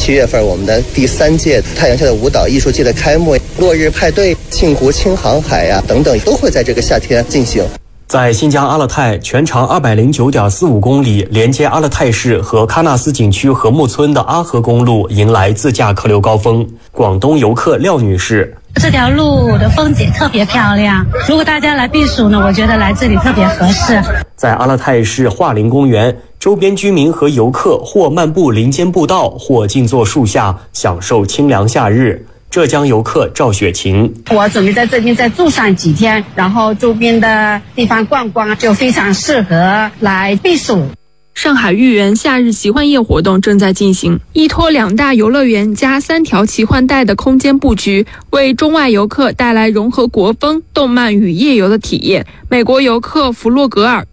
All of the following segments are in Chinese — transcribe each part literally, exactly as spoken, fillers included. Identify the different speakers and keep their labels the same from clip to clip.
Speaker 1: 七月份我们的第三届太阳下的舞蹈艺术季的开幕，落日派对、庆湖轻航海呀、啊、等等，都会在这个夏天进行。
Speaker 2: 在新疆阿勒泰，全长二百零九点四五公里，连接阿勒泰市和喀纳斯景区禾木村的阿河公路迎来自驾客流高峰。广东游客廖女士：
Speaker 3: 这条路的风景特别漂亮，如果大家来避暑呢，我觉得来这里特别合适。
Speaker 2: 在阿勒泰市桦林公园，周边居民和游客或漫步林间步道，或静坐树下，享受清凉夏日。浙江游客赵雪琴：
Speaker 4: 我准备在这边再住上几天，然后周边的地方逛逛，就非常适合来避暑。
Speaker 5: 上海豫园夏日奇幻夜活动正在进行，依托两大游乐园加三条奇幻带的空间布局，为中外游客带来融合国风、动漫与夜游的体验。美国游客弗洛格尔：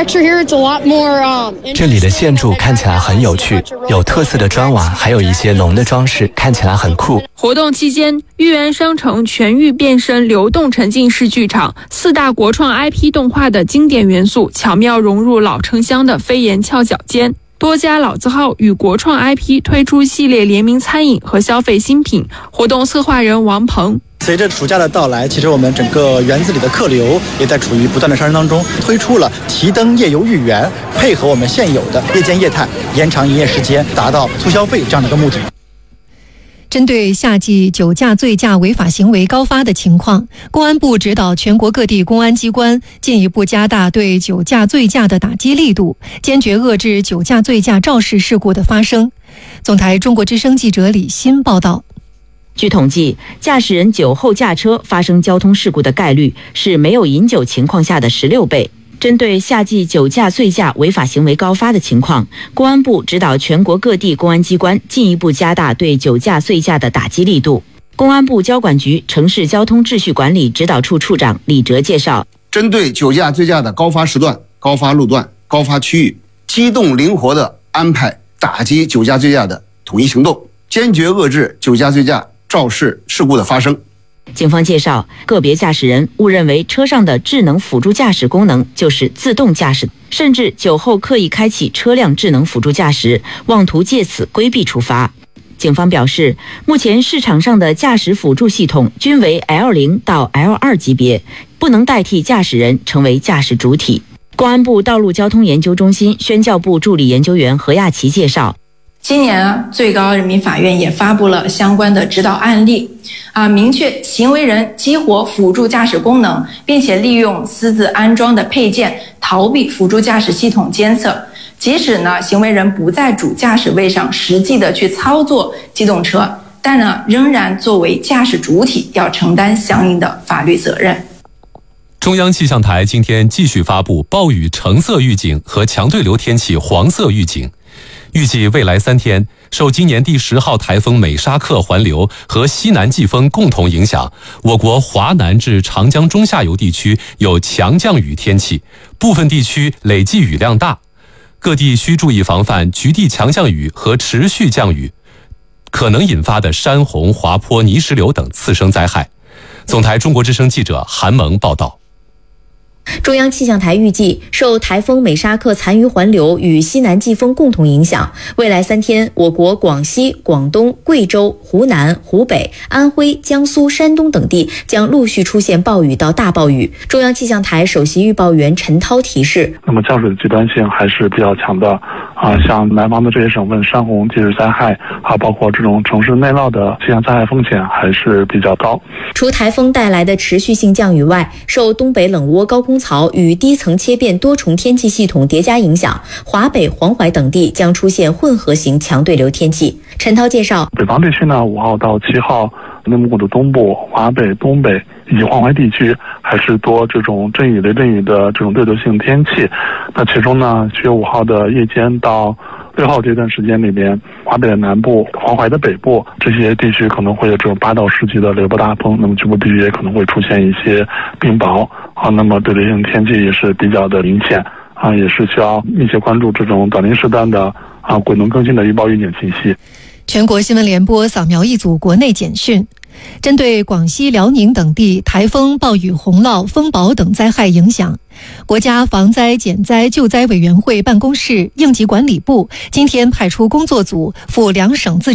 Speaker 6: 这里的建筑看起来很有趣，有特色的砖瓦，还有一些龙的装饰，看起来很酷。
Speaker 5: 活动期间，豫园商城全域变身流动沉浸式剧场，四大国创 I P 动画的经典元素巧妙融入老城乡的飞檐翘角间。多家老字号与国创 I P 推出系列联名餐饮和消费新品。活动策划人王鹏：
Speaker 7: 随着暑假的到来，其实我们整个园子里的客流也在处于不断的上升当中，推出了提灯夜游豫园，配合我们现有的夜间业态，延长营业时间，达到促消费这样的一个目的。
Speaker 8: 针对夏季酒驾醉驾违法行为高发的情况，公安部指导全国各地公安机关进一步加大对酒驾醉驾的打击力度，坚决遏制酒驾醉驾肇事事故的发生。总台中国之声记者李欣报道。
Speaker 9: 据统计，驾驶人酒后驾车发生交通事故的概率是没有饮酒情况下的十六倍。针对夏季酒驾醉驾违法行为高发的情况，公安部指导全国各地公安机关进一步加大对酒驾醉驾的打击力度。公安部交管局城市交通秩序管理指导处处长李哲介绍，
Speaker 10: 针对酒驾醉驾的高发时段、高发路段、高发区域，机动灵活地安排打击酒驾醉驾的统一行动，坚决遏制酒驾醉驾肇事事故的发生。
Speaker 9: 警方介绍，个别驾驶人误认为车上的智能辅助驾驶功能就是自动驾驶，甚至酒后刻意开启车辆智能辅助驾驶，妄图借此规避处罚。警方表示，目前市场上的驾驶辅助系统均为 L 零 到 L 二 级别，不能代替驾驶人成为驾驶主体。公安部道路交通研究中心宣教部助理研究员何亚琪介绍，
Speaker 11: 今年啊，最高人民法院也发布了相关的指导案例，啊，明确行为人激活辅助驾驶功能，并且利用私自安装的配件逃避辅助驾驶系统监测。即使呢，行为人不在主驾驶位上实际的去操作机动车，但呢，仍然作为驾驶主体要承担相应的法律责任。
Speaker 12: 中央气象台今天继续发布暴雨橙色预警和强对流天气黄色预警。预计未来三天，受今年第十号台风美沙克环流和西南季风共同影响，我国华南至长江中下游地区有强降雨天气，部分地区累计雨量大，各地需注意防范局地强降雨和持续降雨可能引发的山洪、滑坡、泥石流等次生灾害。总台中国之声记者韩萌报道。
Speaker 9: 中央气象台预计，受台风美沙克残余环流与西南季风共同影响，未来三天，我国广西、广东、贵州、湖南、湖北、安徽、江苏、山东等地将陆续出现暴雨到大暴雨。中央气象台首席预报员陈涛提示，
Speaker 13: 那么降水的极端性还是比较强的啊，像南方的这些省份，山洪、地质灾害啊，包括这种城市内涝的气象灾害风险还是比较高。
Speaker 9: 除台风带来的持续性降雨外，受东北冷涡高空槽与低层切变多重天气系统叠加影响，华北、黄淮等地将出现混合型强对流天气。陈涛介绍，
Speaker 13: 北方地区呢，五号到七号，内蒙古的东部、华北、东北以及黄淮地区还是多这种阵雨、雷阵雨的这种对流性天气。那其中呢，七月五号的夜间到六号这段时间里边，华北的南部、黄淮的北部这些地区可能会有这种八到十级的雷暴大风，那么局部地区也可能会出现一些冰雹啊，那么对流性天气也是比较的明显啊，也是需要密切关注这种短临时段的啊滚动更新的预报预警信息。
Speaker 8: 全国新闻联播扫描一组国内简讯。针对广西、辽宁等地台风、暴雨、洪涝、风雹等灾害影响，国家防灾减灾救灾委员会办公室应急管理部今天派出工作组赴两省自